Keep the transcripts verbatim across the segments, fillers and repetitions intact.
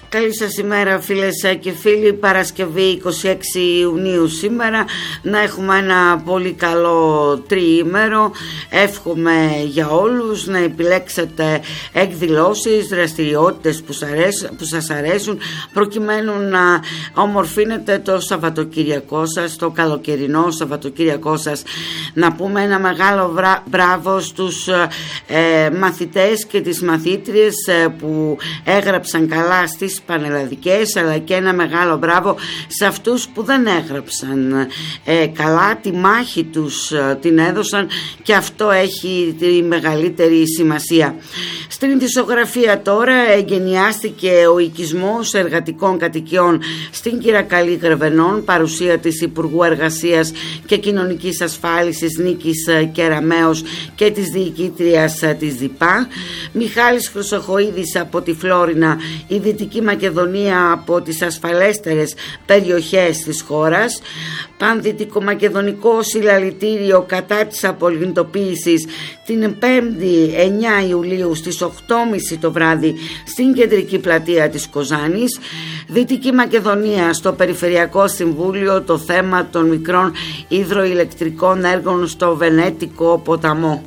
Καλή σας ημέρα φίλες και φίλοι. Παρασκευή είκοσι έξι Ιουνίου σήμερα. Να έχουμε ένα πολύ καλό τριήμερο. Εύχομαι για όλους να επιλέξετε εκδηλώσεις, δραστηριότητες που σας αρέσουν, που σας αρέσουν προκειμένου να ομορφύνετε το Σαββατοκύριακό σας, το καλοκαιρινό Σαββατοκύριακό σας. Να πούμε ένα μεγάλο βρά, μπράβο στους ε, μαθητές και τις μαθήτριες ε, που έγραψαν καλά στις πανελλαδικές, αλλά και ένα μεγάλο μπράβο σε αυτούς που δεν έγραψαν ε, καλά, τη μάχη τους ε, την έδωσαν και αυτό έχει τη μεγαλύτερη σημασία. Στην ειδησιογραφία τώρα εγκαινιάστηκε ο οικισμός εργατικών κατοικιών στην Κυρακαλή Γρεβενών, παρουσία της Υπουργού Εργασίας και Κοινωνικής Ασφάλισης Νίκης Κεραμέως και της διοικήτριας της ΔΙΠΑ. Μιχάλης Χρυσοχοΐδης από τη Φλόρινα, η Δυτική Μακεδονία από τις ασφαλέστερες περιοχές της χώρας. Πανδυτικομακεδονικό συλλαλητήριο κατά της απολιγνητοποίησης την πέμπτη εννιά Ιουλίου στις οκτώ και μισή το βράδυ στην κεντρική πλατεία της Κοζάνης. Δυτική Μακεδονία, στο Περιφερειακό Συμβούλιο, το θέμα των μικρών υδροηλεκτρικών έργων στο Βενέτικο ποταμό.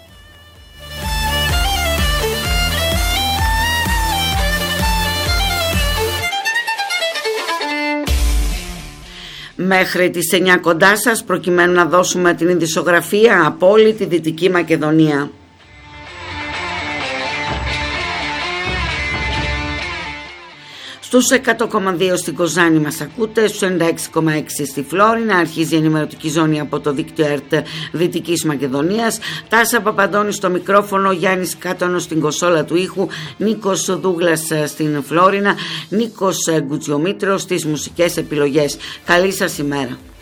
Μέχρι τις εννιά κοντά σας προκειμένου να δώσουμε την ειδησιογραφία από όλη τη Δυτική Μακεδονία. Στους εκατό κόμμα δύο στην Κοζάνη μας ακούτε, στους ενενήντα έξι κόμμα έξι στη Φλόρινα. Αρχίζει η ενημερωτική ζώνη από το δίκτυο ΕΡΤ Δυτικής Μακεδονίας. Τάσα Παπαντώνη στο μικρόφωνο, Γιάννης Κάτωνος στην κονσόλα του ήχου, Νίκος Δούγλας στην Φλόρινα, Νίκος Γκουτζιομήτρος στις μουσικές επιλογές. Καλή σας ημέρα.